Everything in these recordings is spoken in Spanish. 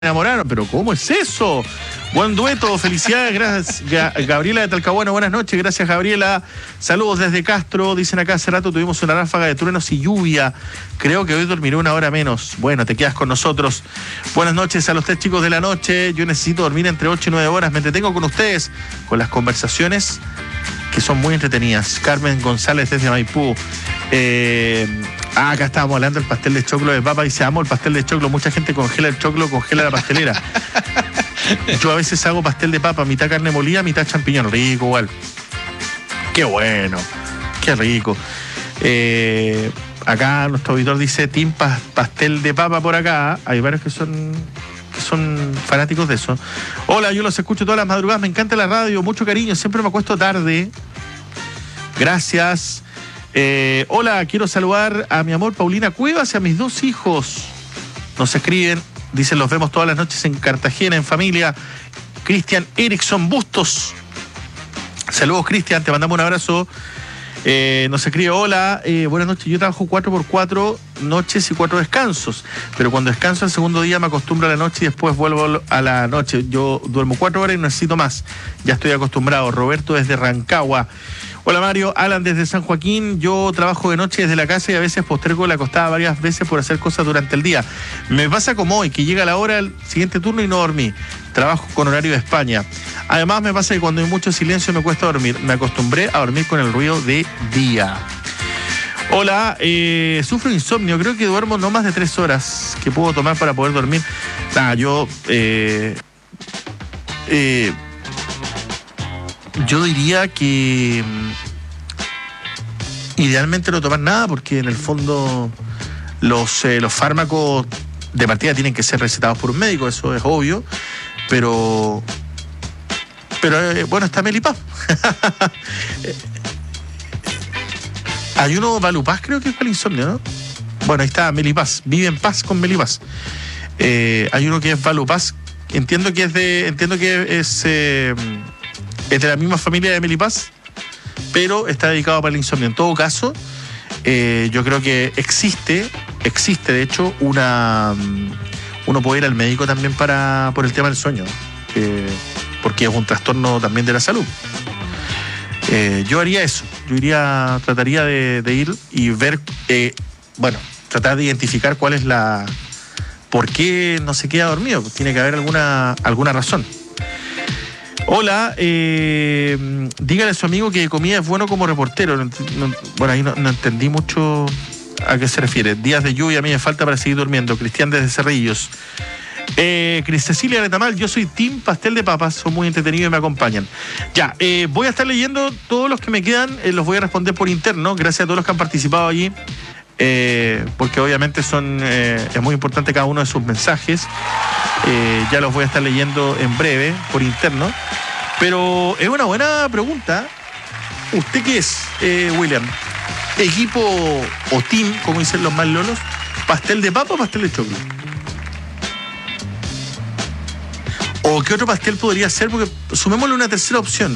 enamoraron, pero ¿cómo es eso? Buen dueto, felicidades, gracias Gabriela de Talcahuano, buenas noches, gracias Gabriela, saludos desde Castro, dicen acá hace rato tuvimos una ráfaga de truenos y lluvia, creo que hoy dormiré una hora menos, bueno, te quedas con nosotros, buenas noches a los 3 chicos de la noche, yo necesito dormir entre 8 y 9 horas, me entretengo con ustedes, con las conversaciones que son muy entretenidas. Carmen González desde Maipú. Acá estábamos hablando del pastel de choclo de papa. Dice, amo el pastel de choclo. Mucha gente congela el choclo, congela la pastelera. Yo a veces hago pastel de papa, mitad carne molida, mitad champiñón. Rico igual. Qué bueno. Qué rico. Acá nuestro auditor dice, team pastel de papa por acá. Hay varios que son fanáticos de eso. Hola, yo los escucho todas las madrugadas, me encanta la radio, mucho cariño, siempre me acuesto tarde. Gracias. Hola, quiero saludar a mi amor Paulina Cuevas y a mis 2 hijos. Nos escriben, dicen, los vemos todas las noches en Cartagena, en familia. Cristian Erickson Bustos. Saludos, Cristian, te mandamos un abrazo. Nos escribe, hola, buenas noches, yo trabajo 4x4 noches y 4 descansos, pero cuando descanso el segundo día me acostumbro a la noche y después vuelvo a la noche. Yo duermo 4 horas y no necesito más, ya estoy acostumbrado. Roberto desde Rancagua. Hola Mario, Alan desde San Joaquín, yo trabajo de noche desde la casa y a veces postergo la acostada varias veces por hacer cosas durante el día. Me pasa como hoy, que llega la hora del siguiente turno y no dormí. Trabajo con horario de España. Además me pasa que cuando hay mucho silencio me cuesta dormir. Me acostumbré a dormir con el ruido de día. Hola, sufro insomnio, creo que duermo no más de 3 horas que puedo tomar para poder dormir. Yo diría que idealmente no tomar nada, porque en el fondo los fármacos de partida tienen que ser recetados por un médico, eso es obvio, pero bueno, está Melipaz. Hay uno, Valupaz, creo que es para el insomnio, ¿no? Bueno, ahí está Melipaz, vive en paz con Melipaz. Hay uno que es Valupaz, entiendo que es de la misma familia de Melipaz, pero está dedicado para el insomnio. En todo caso, yo creo que existe de hecho uno puede ir al médico también por el tema del sueño, porque es un trastorno también de la salud. Yo haría eso, trataría de ir y ver, tratar de identificar cuál es por qué no se queda dormido. Tiene que haber alguna razón. Hola, dígale a su amigo que comida es bueno como reportero. Bueno, ahí no entendí mucho a qué se refiere. Días de lluvia a mí me falta para seguir durmiendo. Cristian desde Cerrillos. Cris Cecilia Retamal, yo soy team pastel de papas, son muy entretenidos y me acompañan. Ya, voy a estar leyendo todos los que me quedan, los voy a responder por interno, gracias a todos los que han participado allí, porque obviamente es muy importante cada uno de sus mensajes. Ya los voy a estar leyendo en breve por interno, pero es una buena pregunta. ¿Usted qué es, William? ¿Equipo o team, como dicen los más lolos? ¿Pastel de papa o pastel de choclo? ¿O qué otro pastel podría ser? Porque sumémosle una tercera opción.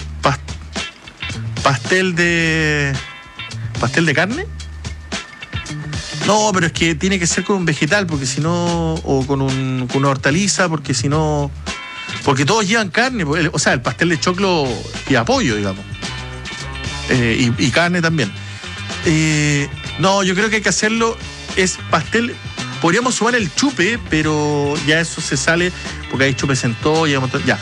¿Pastel de carne? No, pero es que tiene que ser con un vegetal, porque si no, o con una hortaliza, porque si no, porque todos llevan carne, o sea, el pastel de choclo y pollo, digamos, y carne también. No, yo creo que hay que hacerlo, es pastel. Podríamos sumar el chupe, pero ya eso se sale, porque hay chupe centolla,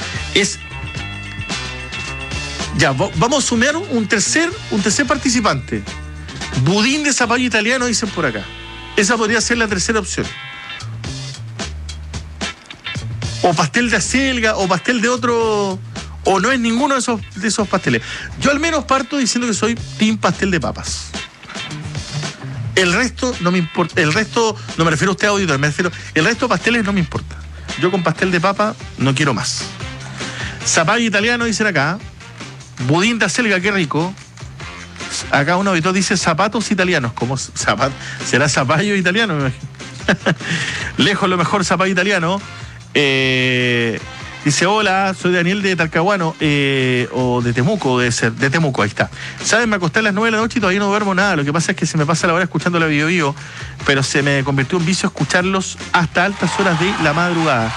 vamos a sumar un tercer participante. Budín de zapallo italiano, dicen por acá. Esa podría ser la tercera opción. O pastel de acelga, o pastel de otro, o no es ninguno de esos pasteles. Yo al menos parto diciendo que soy team pastel de papas. El resto no me importa. El resto, no me refiero a usted, auditor, el resto de pasteles no me importa. Yo con pastel de papa no quiero más. Zapallo italiano, dicen acá. Budín de acelga, qué rico. Acá un auditor dice zapatos italianos. ¿Cómo será zapallo italiano? Me imagino. Lejos lo mejor, zapallo italiano. Dice Dice, hola, soy Daniel de Talcahuano, o de Temuco, debe ser, de Temuco, ahí está. ¿Saben? Me acosté a las 9 de la noche y todavía no duermo nada. Lo que pasa es que se me pasa la hora escuchando la Bio Bio, pero se me convirtió en vicio escucharlos hasta altas horas de la madrugada.